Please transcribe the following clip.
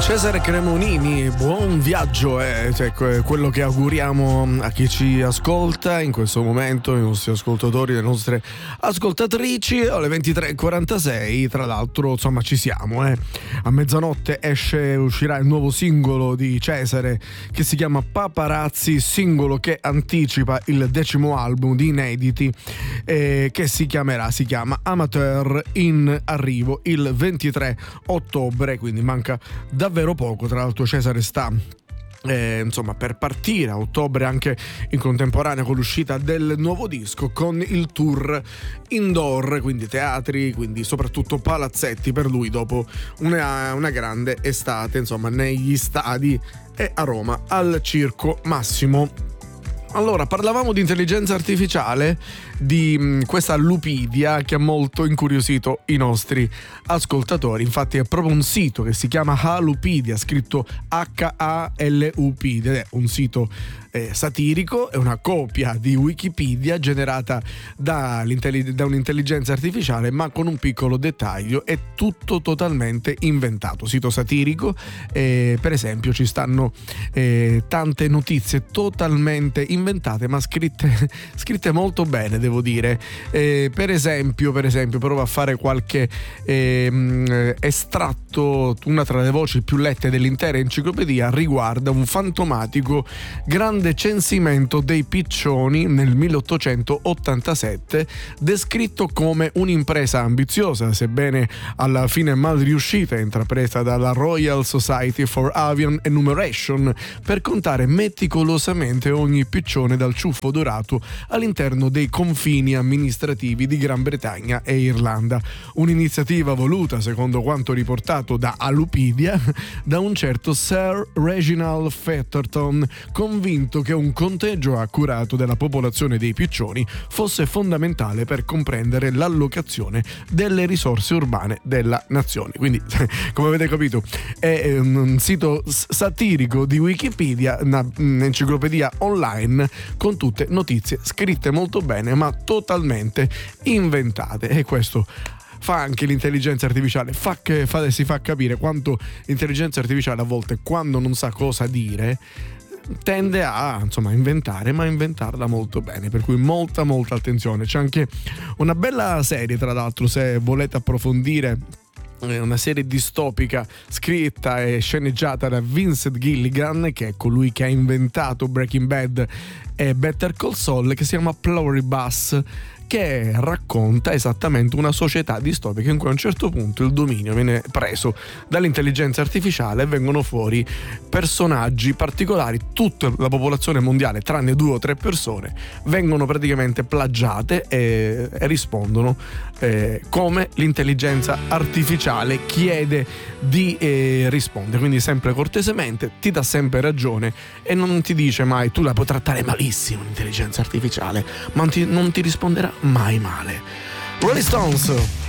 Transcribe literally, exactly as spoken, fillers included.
Cesare Cremonini, buon viaggio, è cioè, quello che auguriamo a chi ci ascolta in questo momento, i nostri ascoltatori, le nostre ascoltatrici. Alle ventitré e quarantasei, tra l'altro, insomma, ci siamo. Eh. A mezzanotte esce, uscirà il nuovo singolo di Cesare che si chiama Paparazzi, singolo che anticipa il decimo album di inediti eh, che si chiamerà, si chiama Amateur, in arrivo il ventitré ottobre, quindi manca davvero poco. Tra l'altro Cesare sta Eh, insomma per partire a ottobre anche in contemporanea con l'uscita del nuovo disco, con il tour indoor, quindi teatri, quindi soprattutto palazzetti per lui dopo una, una grande estate, insomma, negli stadi e a Roma al Circo Massimo. Allora, parlavamo di intelligenza artificiale, di mh, questa Lupidia che ha molto incuriosito i nostri ascoltatori. Infatti è proprio un sito che si chiama Halupedia, scritto H A L U P, ed è un sito eh, satirico, è una copia di Wikipedia generata da, da un'intelligenza artificiale, ma con un piccolo dettaglio: è tutto totalmente inventato. Sito satirico, eh, per esempio ci stanno eh, tante notizie totalmente inventate, ma scritte, scritte molto bene, devo dire. Eh, per esempio, per esempio, provo a fare qualche eh, estratto. Una tra le voci più lette dell'intera enciclopedia riguarda un fantomatico grande censimento dei piccioni nel milleottocentottantasette, descritto come un'impresa ambiziosa, sebbene alla fine mal riuscita, intrapresa dalla Royal Society for Avian Enumeration per contare meticolosamente ogni piccione dal ciuffo dorato all'interno dei confini amministrativi di Gran Bretagna e Irlanda. Un'iniziativa voluta, secondo quanto riportato da Halupedia, da un certo Sir Reginald Featherton, convinto che un conteggio accurato della popolazione dei piccioni fosse fondamentale per comprendere l'allocazione delle risorse urbane della nazione. Quindi, come avete capito, è un sito satirico di Wikipedia, un'enciclopedia online con tutte notizie scritte molto bene ma totalmente inventate, e questo fa anche l'intelligenza artificiale, fa che, fa, si fa capire quanto l'intelligenza artificiale a volte, quando non sa cosa dire, tende a insomma inventare, ma inventarla molto bene, per cui molta molta attenzione. C'è anche una bella serie, tra l'altro, se volete approfondire, una serie distopica scritta e sceneggiata da Vincent Gilligan, che è colui che ha inventato Breaking Bad e Better Call Saul, che si chiama Pluribus, che racconta esattamente una società distopica in cui a un certo punto il dominio viene preso dall'intelligenza artificiale e vengono fuori personaggi particolari. Tutta la popolazione mondiale, tranne due o tre persone, vengono praticamente plagiate e, e rispondono eh, come l'intelligenza artificiale chiede di eh, rispondere. Quindi sempre cortesemente, ti dà sempre ragione e non ti dice mai tu la puoi trattare malissimo l'intelligenza artificiale, ma ti, non ti risponderà mai male. Rolling Stones.